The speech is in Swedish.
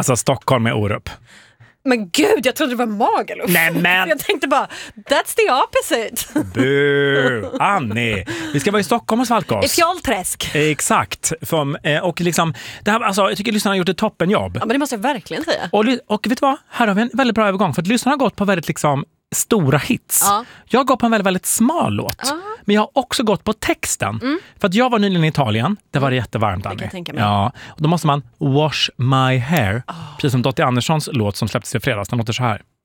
Alltså Stockholm är Orup. Men gud, jag trodde det var Magaluf. Nej, men... Jag tänkte bara, that's the opposite. Bu, Annie. Vi ska vara i Stockholm och svalka oss. I Fjollträsk. Exakt. Och liksom, det här, alltså, jag tycker lyssnarna har gjort ett toppenjobb. Ja, men det måste jag verkligen säga. Och vet du vad? Här har vi en väldigt bra övergång. För att lyssnarna har gått på väldigt liksom stora hits. Ja. Jag går på en väldigt, väldigt smal låt. Ja. Men jag har också gått på texten. För att jag var nyligen i Italien. Det var jättevarmt, Annie. kan jag tänka mig. Ja. Och då måste man wash my hair. Precis som Dottie Anderssons låt som släpptes i fredags. Den låter så här.